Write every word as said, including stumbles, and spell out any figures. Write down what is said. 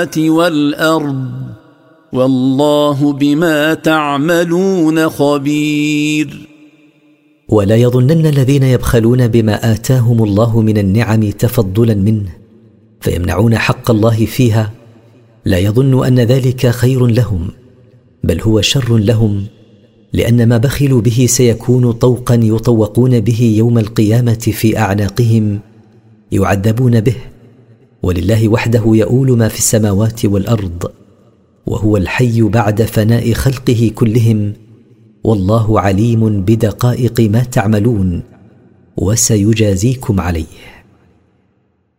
والأرض والله بما تعملون خبير. ولا يظنن الذين يبخلون بما آتاهم الله من النعم تفضلا منه فيمنعون حق الله فيها، لا يظن أن ذلك خير لهم، بل هو شر لهم، لأن ما بخلوا به سيكون طوقا يطوقون به يوم القيامة في أعناقهم يعذبون به. ولله وحده يؤول ما في السماوات والأرض، وهو الحي بعد فناء خلقه كلهم، والله عليم بدقائق ما تعملون وسيجازيكم عليه.